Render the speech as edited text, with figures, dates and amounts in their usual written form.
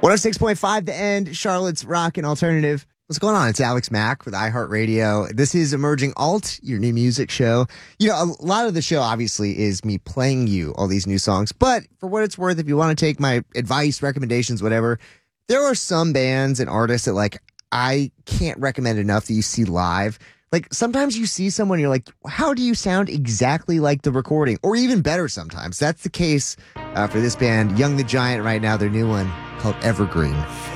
106.5 The End, Charlotte's Rock and Alternative. What's going on? It's Alex Mack with iHeartRadio. This is Emerging Alt, your new music show. You know, a lot of the show obviously is me playing you all these new songs, but for what it's worth, if you want to take my advice, recommendations, whatever, there are some bands and artists that I can't recommend enough that you see live. Sometimes you see someone, you're like, how do you sound exactly like the recording? Or even better sometimes. That's the case for this band, Young the Giant, right now, their new one called Evergreen.